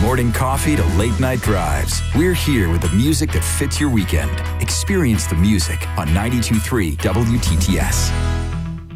morning coffee to late night drives, we're here with the music that fits your weekend. Experience the music on 92.3 WTTS.